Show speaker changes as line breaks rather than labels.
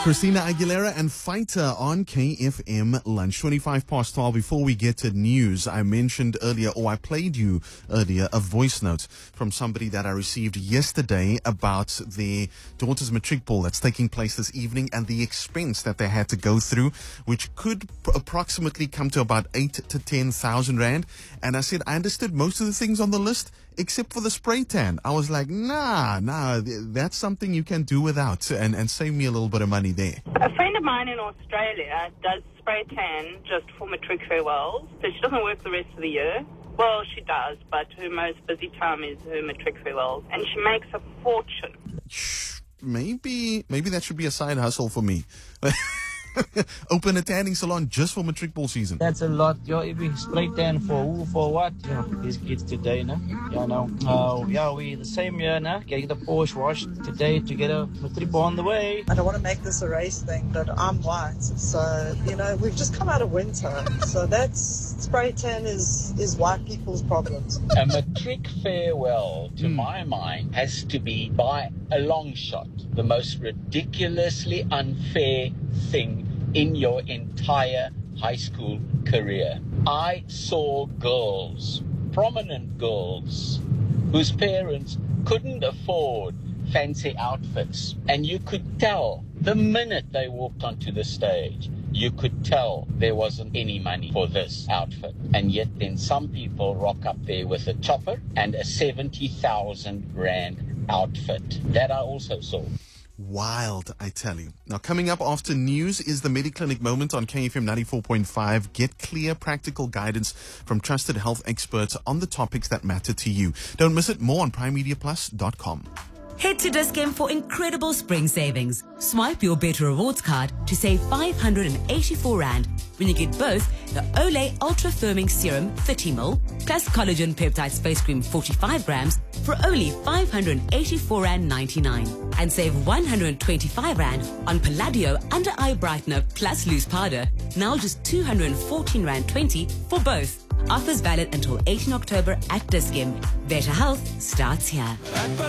Christina Aguilera and Fighter on KFM Lunch, 25 past 12. Before we get to news, I mentioned earlier, or I played you earlier, a voice note from somebody that I received yesterday about their daughter's matric ball that's taking place this evening and the expense that they had to go through, which could approximately come to about 8,000 to 10,000 rand. And I said, I understood most of the things on the list, except for the spray tan. I was like, nah, that's something you can do without and save me a little bit of money there.
A friend of mine in Australia does spray tan just for matric farewells, so she doesn't work the rest of the year. Well, she does, but her most busy time is her matric farewells, and she makes a fortune.
Maybe that should be a side hustle for me. Open a tanning salon just for matric ball season.
That's a lot. If we spray tan for who, for what? These kids today, no? We the same year, no? Getting the Porsche washed today to get a matric ball on the way.
I don't want to make this a race thing, but I'm white. So, we've just come out of winter. So spray tan is white people's problems.
A matric farewell, to my mind, has to be, by a long shot, the most ridiculously unfair thing in your entire high school career. I saw girls, prominent girls, whose parents couldn't afford fancy outfits, and you could tell the minute they walked onto the stage, you could tell there wasn't any money for this outfit. And yet then some people rock up there with a chopper and a 70,000 rand outfit. That I also saw.
Wild, I tell you. Now, coming up after news is the Mediclinic moment on KFM 94.5. Get clear, practical guidance from trusted health experts on the topics that matter to you. Don't miss it. More on primemediaplus.com.
Head to Dis-Chem for incredible spring savings. Swipe your Better Rewards card to save 584 Rand when you get both the Olay Ultra Firming Serum 30ml plus Collagen Peptide Face Cream 45 grams for only 584 Rand 99. And save 125 Rand on Palladio Under Eye Brightener plus Loose Powder, now just 214 Rand 20 for both. Offers valid until 18 October at Dis-Chem. Better health starts here.